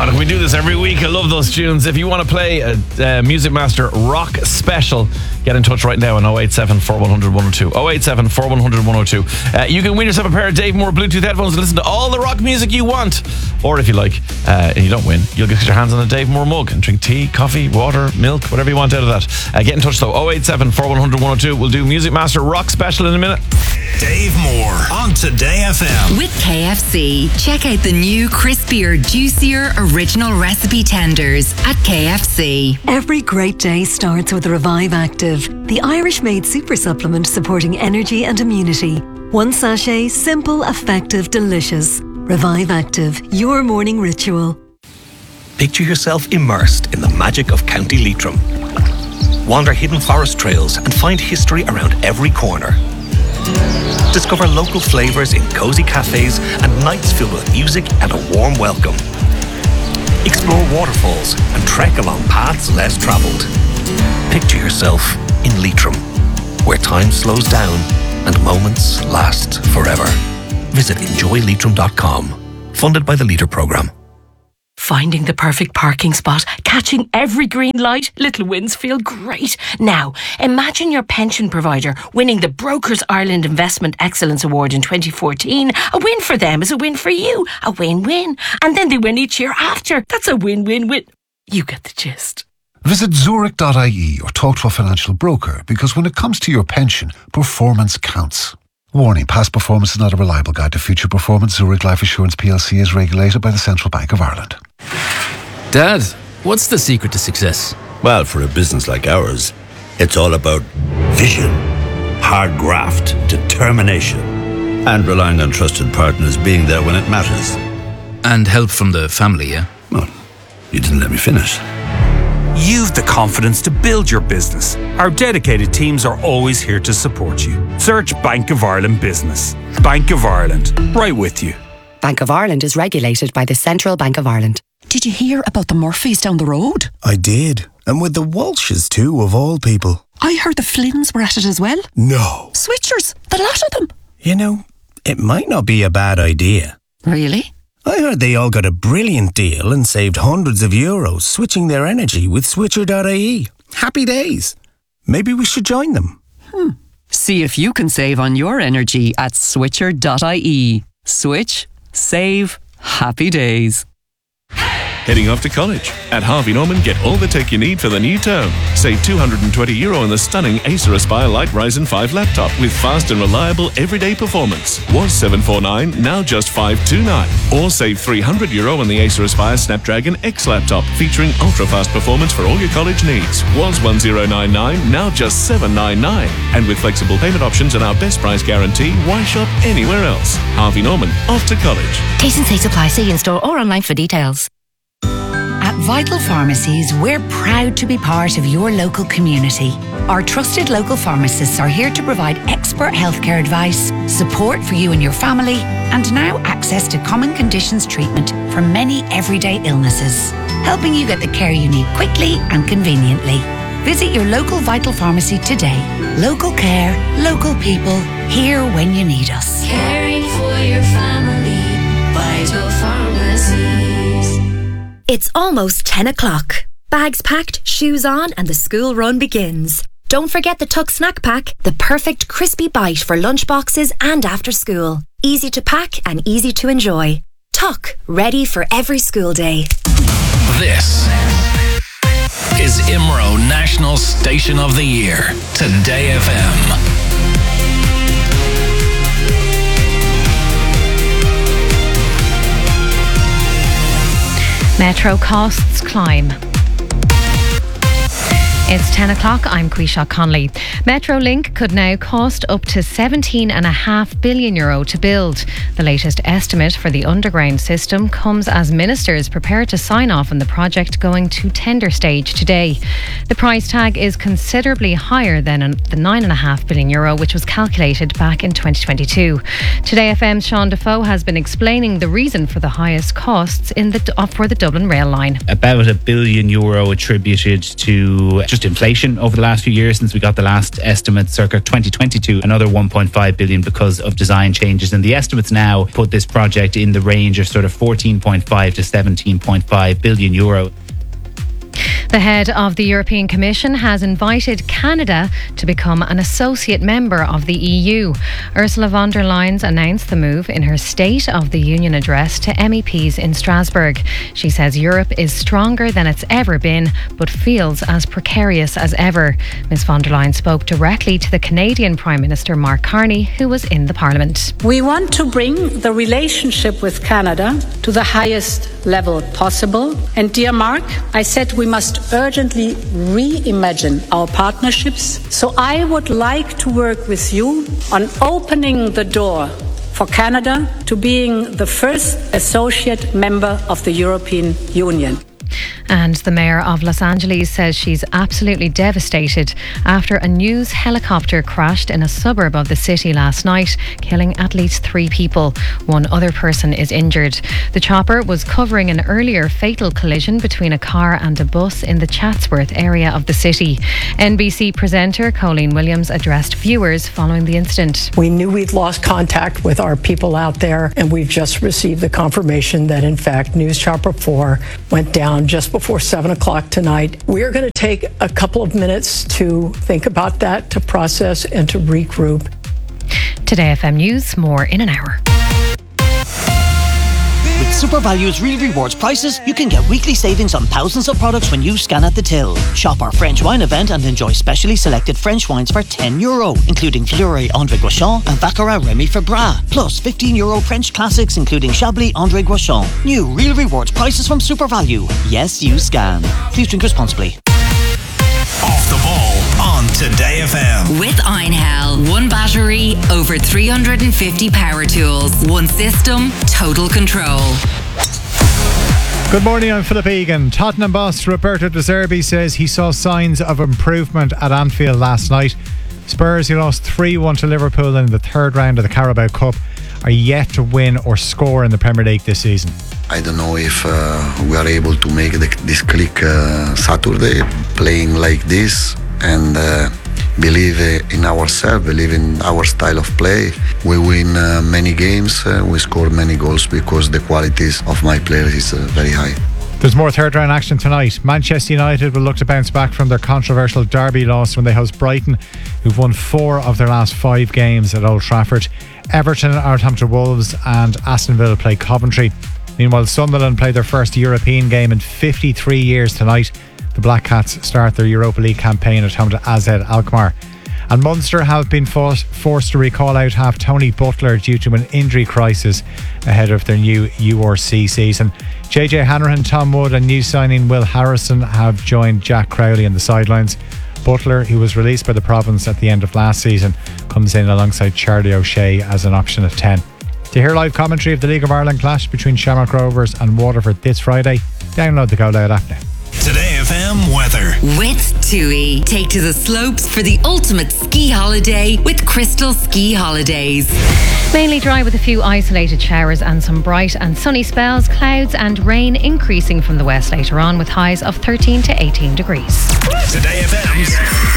God, we do this every week. I love those tunes. If you want to play a Music Master Rock Special, get in touch right now on 087 4100 102. 087 4100 102. You can win yourself a pair of Dave Moore Bluetooth headphones and listen to all the rock music you want. Or if you like, and you don't win, you'll get your hands on a Dave Moore mug and drink tea, coffee, water, milk, whatever you want out of that. Get in touch though. 087 4100 102. We'll do Music Master Rock Special in a minute. Dave Moore on Today FM. With KFC, check out the new crispier, juicier original recipe tenders at KFC. Every great day starts with Revive Active, the Irish-made super supplement supporting energy and immunity. One sachet, simple, effective, delicious. Revive Active, your morning ritual. Picture yourself immersed in the magic of County Leitrim. Wander hidden forest trails and find history around every corner. Discover local flavours in cosy cafes and nights filled with music and a warm welcome. Explore waterfalls and trek along paths less travelled. Picture yourself in Leitrim, where time slows down and moments last forever. Visit enjoyleitrim.com. Funded by the Leader Programme. Finding the perfect parking spot, catching every green light, little wins feel great. Now, imagine your pension provider winning the Brokers Ireland Investment Excellence Award in 2014. A win for them is a win for you. A win-win. And then they win each year after. That's a win-win-win. You get the gist. Visit Zurich.ie or talk to a financial broker, because when it comes to your pension, performance counts. Warning, past performance is not a reliable guide to future performance. Zurich Life Assurance PLC is regulated by the Central Bank of Ireland. Dad, what's the secret to success? Well, for a business like ours, it's all about vision, hard graft, determination, and relying on trusted partners being there when it matters. And help from the family, yeah? Well, you didn't let me finish. You've the confidence to build your business. Our dedicated teams are always here to support you. Search Bank of Ireland Business. Bank of Ireland, right with you. Bank of Ireland is regulated by the Central Bank of Ireland. Did you hear about the Murphys down the road? I did. And with the Walshes too, of all people. I heard the Flynns were at it as well. No. Switchers, the lot of them. You know, it might not be a bad idea. Really? I heard they all got a brilliant deal and saved hundreds of euros switching their energy with Switcher.ie. Happy days. Maybe we should join them. See if you can save on your energy at Switcher.ie. Switch, save, happy days. Heading off to college? At Harvey Norman, get all the tech you need for the new term. Save €220 on the stunning Acer Aspire Light Ryzen 5 laptop with fast and reliable everyday performance. Was $749, now just $529. Or save €300 on the Acer Aspire Snapdragon X laptop featuring ultra-fast performance for all your college needs. Was $1099, now just $799. And with flexible payment options and our best price guarantee, why shop anywhere else? Harvey Norman, off to college. T&C supply, see in store or online for details. At Vital Pharmacies, we're proud to be part of your local community. Our trusted local pharmacists are here to provide expert healthcare advice, support for you and your family, and now access to common conditions treatment for many everyday illnesses, helping you get the care you need quickly and conveniently. Visit your local Vital Pharmacy today. Local care, local people, here when you need us. Caring for your family, Vital Pharmacies. It's almost 10 o'clock. Bags packed, shoes on, and the school run begins. Don't forget the Tuck Snack Pack, the perfect crispy bite for lunchboxes and after school. Easy to pack and easy to enjoy. Tuck, ready for every school day. This is IMRO National Station of the Year, Today FM. Metro costs climb. It's 10 o'clock, I'm Quisha Conley. Metrolink could now cost up to €17.5 billion to build. The latest estimate for the underground system comes as ministers prepare to sign off on the project going to tender stage today. The price tag is considerably higher than the €9.5 billion, which was calculated back in 2022. Today FM's Sean Defoe has been explaining the reason for the highest costs for the Dublin rail line. About €1 billion attributed to just managed inflation over the last few years since we got the last estimate circa 2022, another 1.5 billion because of design changes. And the estimates now put this project in the range of sort of 14.5 to 17.5 billion euro. The head of the European Commission has invited Canada to become an associate member of the EU. Ursula von der Leyen announced the move in her State of the Union address to MEPs in Strasbourg. She says Europe is stronger than it's ever been, but feels as precarious as ever. Ms von der Leyen spoke directly to the Canadian Prime Minister Mark Carney, who was in the Parliament. We want to bring the relationship with Canada to the highest level possible. And dear Mark, I said we must urgently reimagine our partnerships. So I would like to work with you on opening the door for Canada to being the first associate member of the European Union. And the mayor of Los Angeles says she's absolutely devastated after a news helicopter crashed in a suburb of the city last night, killing at least 3 people. 1 other person is injured. The chopper was covering an earlier fatal collision between a car and a bus in the Chatsworth area of the city. NBC presenter Colleen Williams addressed viewers following the incident. We knew we'd lost contact with our people out there, and we've just received the confirmation that in fact News Chopper 4 went down just before 7 o'clock tonight. We're going to take a couple of minutes to think about that, to process and to regroup. Today FM News, more in an hour. With SuperValue's Real Rewards prices, you can get weekly savings on thousands of products when you scan at the till. Shop our French wine event and enjoy specially selected French wines for €10, including Fleury André Groschon and Baccarat Remy Febras. Plus €15 French classics, including Chablis André Groschon. New Real Rewards prices from SuperValue. Yes, you scan. Please drink responsibly. Off the ball on Today FM. With Einhell, 1 battery, over 350 power tools, 1 system, total control. Good morning, I'm Philip Egan. Tottenham boss Roberto De Zerbi says he saw signs of improvement at Anfield last night. Spurs, who lost 3-1 to Liverpool in the 3rd round of the Carabao Cup, are yet to win or score in the Premier League this season. I don't know if we are able to make this click Saturday, playing like this, and believe in ourselves, believe in our style of play. We win many games, we score many goals because the qualities of my players is very high. There's more 3rd round action tonight. Manchester United will look to bounce back from their controversial derby loss when they host Brighton, who've won 4 of their last 5 games at Old Trafford. Everton are at home to Wolves and Aston Villa play Coventry. Meanwhile, Sunderland play their first European game in 53 years tonight. The Black Cats start their Europa League campaign at home to AZ Alkmaar. And Munster have been forced to recall out half Tony Butler due to an injury crisis ahead of their new URC season. JJ Hanrahan, Tom Wood and new signing Will Harrison have joined Jack Crowley on the sidelines. Butler, who was released by the province at the end of last season, comes in alongside Charlie O'Shea as an option of 10. To hear live commentary of the League of Ireland clash between Shamrock Rovers and Waterford this Friday, download the Go Loud app now. Today FM weather. With TUI, take to the slopes for the ultimate ski holiday with Crystal Ski Holidays. Mainly dry with a few isolated showers and some bright and sunny spells. Clouds and rain increasing from the west later on with highs of 13 to 18 degrees. Today FM's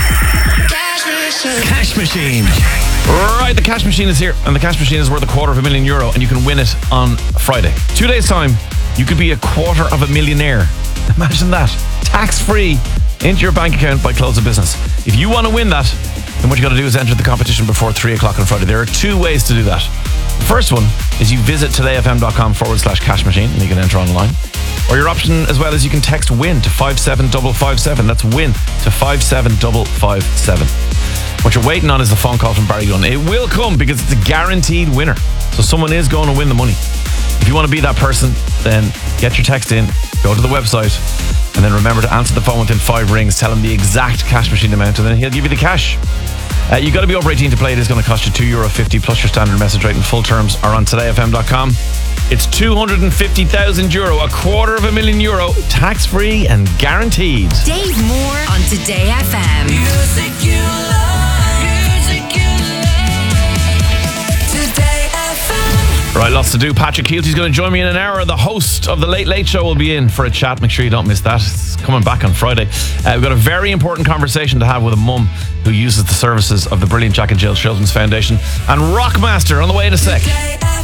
Cash Machine. Right, the cash machine is here, and the cash machine is worth €250,000, and you can win it on Friday. 2 days' time, you could be €250,000. Imagine that. Tax-free into your bank account by close of business. If you want to win that, then what you got to do is enter the competition before 3 o'clock on Friday. There are 2 ways to do that. The first one is you visit todayfm.com/cash machine and you can enter online. Or your option as well is you can text WIN to 57557. That's WIN to 57557. What you're waiting on is the phone call from Barry Gunn. It will come because it's a guaranteed winner. So someone is going to win the money. If you want to be that person, then get your text in, go to the website, and then remember to answer the phone within 5 rings. Tell him the exact cash machine amount, and then he'll give you the cash. You've got to be over 18 to play. It is going to cost you €2.50 plus your standard message rate, and full terms are on todayfm.com. It's €250,000, €250,000, tax-free and guaranteed. Dave Moore on Today FM. Music you love. Music you love. Today FM. Right, lots to do. Patrick Keelty's going to join me in an hour. The host of The Late Late Show will be in for a chat. Make sure you don't miss that. It's coming back on Friday. We've got a very important conversation to have with a mum who uses the services of the brilliant Jack and Jill Children's Foundation. And Rockmaster on the way in a sec.